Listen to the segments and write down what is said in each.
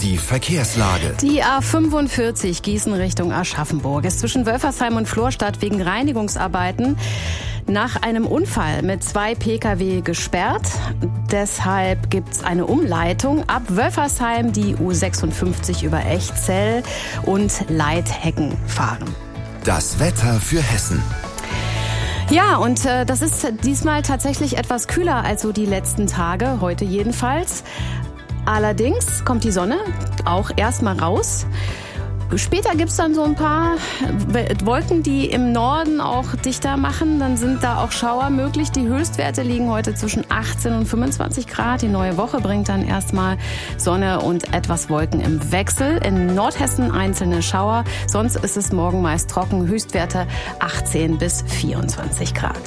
Die Verkehrslage. Die A45 Gießen Richtung Aschaffenburg ist zwischen Wölfersheim und Florstadt wegen Reinigungsarbeiten nach einem Unfall mit 2 Pkw gesperrt. Deshalb gibt es eine Umleitung ab Wölfersheim, die U56 über Echzell und Leithecken fahren. Das Wetter für Hessen. Ja, und das ist diesmal tatsächlich etwas kühler als so die letzten Tage, heute jedenfalls. Allerdings kommt die Sonne auch erstmal raus. Später gibt's dann so ein paar Wolken, die im Norden auch dichter machen. Dann sind da auch Schauer möglich. Die Höchstwerte liegen heute zwischen 18 und 25 Grad. Die neue Woche bringt dann erstmal Sonne und etwas Wolken im Wechsel. In Nordhessen einzelne Schauer. Sonst ist es morgen meist trocken. Höchstwerte 18 bis 24 Grad.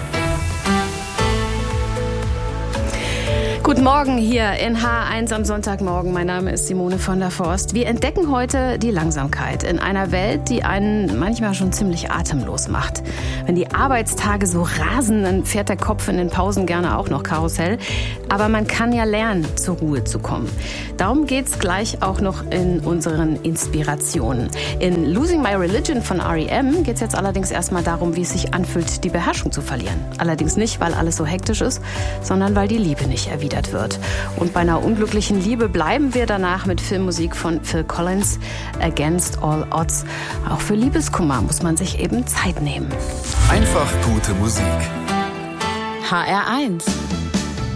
Guten Morgen hier in H1 am Sonntagmorgen. Mein Name ist Simone von der Forst. Wir entdecken heute die Langsamkeit in einer Welt, die einen manchmal schon ziemlich atemlos macht. Wenn die Arbeitstage so rasen, dann fährt der Kopf in den Pausen gerne auch noch Karussell. Aber man kann ja lernen, zur Ruhe zu kommen. Darum geht's gleich auch noch in unseren Inspirationen. In Losing My Religion von R.E.M. geht's jetzt allerdings erstmal darum, wie es sich anfühlt, die Beherrschung zu verlieren. Allerdings nicht, weil alles so hektisch ist, sondern weil die Liebe nicht erwidert wird. Und bei einer unglücklichen Liebe bleiben wir danach mit Filmmusik von Phil Collins, Against All Odds. Auch für Liebeskummer muss man sich eben Zeit nehmen. Einfach gute Musik. HR1